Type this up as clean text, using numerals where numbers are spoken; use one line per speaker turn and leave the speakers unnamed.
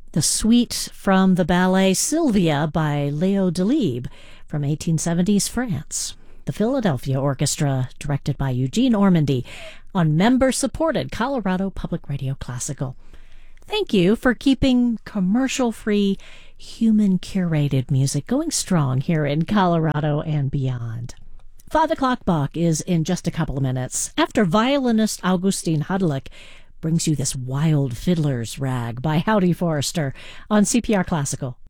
The suite from the ballet Sylvia by Léo Delibes from 1870s France. The Philadelphia Orchestra, directed by Eugene Ormandy, on member-supported Colorado Public Radio Classical. Thank you for keeping commercial-free, human-curated music going strong here in Colorado and beyond. 5 o'clock Bach is in just a couple of minutes, after violinist Augustin Hudlick brings you this Wild Fiddler's Rag by Howdy Forrester on CPR Classical.